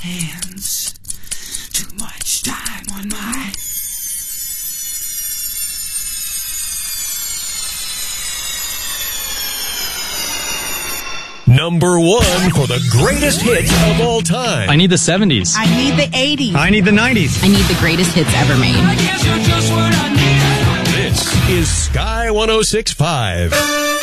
hands. Too much time on my... Number 1 for the greatest hits of all time. I need the 70s. I need the 80s. I need the 90s. I need the greatest hits ever made. I guess you're just what I need. This is Sky 106.5.